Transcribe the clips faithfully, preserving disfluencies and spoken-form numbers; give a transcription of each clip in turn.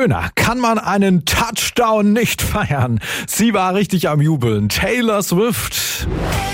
Schöner kann man einen Touchdown nicht feiern. Sie war richtig am Jubeln. Taylor Swift.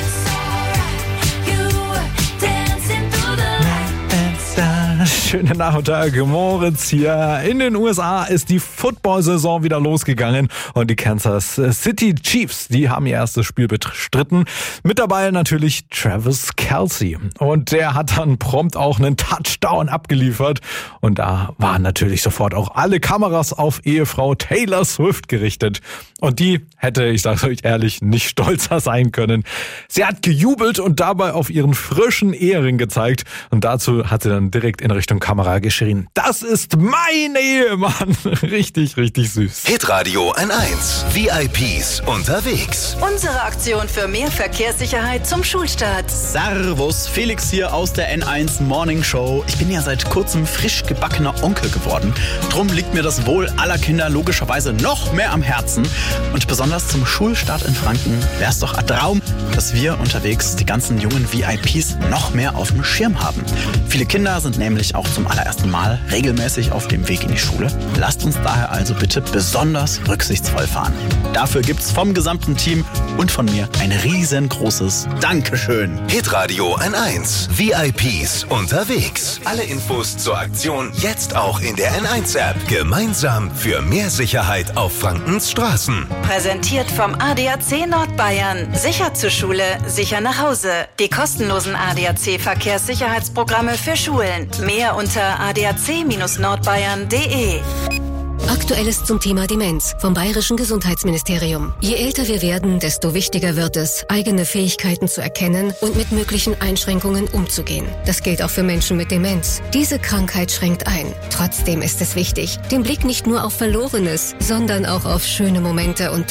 Schönen Nachmittag, Moritz hier. In den U S A ist die Football-Saison wieder losgegangen und die Kansas City Chiefs, die haben ihr erstes Spiel bestritten. Mit dabei natürlich Travis Kelce. Und der hat dann prompt auch einen Touchdown abgeliefert. Und da waren natürlich sofort auch alle Kameras auf Ehefrau Taylor Swift gerichtet. Und die hätte, ich sag's euch ehrlich, nicht stolzer sein können. Sie hat gejubelt und dabei auf ihren frischen Ehering gezeigt. Und dazu hat sie dann direkt in Richtung Kamera geschrien: Das ist mein Ehemann. Richtig, richtig süß. Hitradio N eins. V I Ps unterwegs. Unsere Aktion für mehr Verkehrssicherheit zum Schulstart. Servus, Felix hier aus der N eins Morning Show. Ich bin ja seit kurzem frisch gebackener Onkel geworden. Drum liegt mir das Wohl aller Kinder logischerweise noch mehr am Herzen. Und besonders zum Schulstart in Franken wäre es doch ein Traum, dass wir unterwegs die ganzen jungen V I Ps noch mehr auf dem Schirm haben. Viele Kinder sind nämlich auch zum allerersten Mal regelmäßig auf dem Weg in die Schule. Lasst uns daher also bitte besonders rücksichtsvoll fahren. Dafür gibt's vom gesamten Team und von mir ein riesengroßes Dankeschön. Hitradio N eins. V I Ps unterwegs. Alle Infos zur Aktion jetzt auch in der N eins App. Gemeinsam für mehr Sicherheit auf Frankens Straßen. Präsentiert vom A D A C Nordbayern. Sicher zur Schule, sicher nach Hause. Die kostenlosen A D A C-Verkehrssicherheitsprogramme für Schulen. Mehr unter a d a c Bindestrich nordbayern punkt d e. Aktuelles zum Thema Demenz vom Bayerischen Gesundheitsministerium. Je älter wir werden, desto wichtiger wird es, eigene Fähigkeiten zu erkennen und mit möglichen Einschränkungen umzugehen. Das gilt auch für Menschen mit Demenz. Diese Krankheit schränkt ein. Trotzdem ist es wichtig, den Blick nicht nur auf Verlorenes, sondern auch auf schöne Momente und